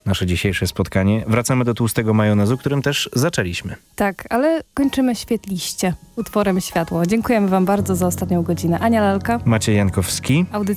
nasze dzisiejsze spotkanie. Wracamy do tłustego majonezu, którym też zaczęliśmy. Tak, ale kończymy Świetliście utworem Światło. Dziękujemy wam bardzo za ostatnią godzinę. Ania Lalka. Maciej Jankowski. Audycja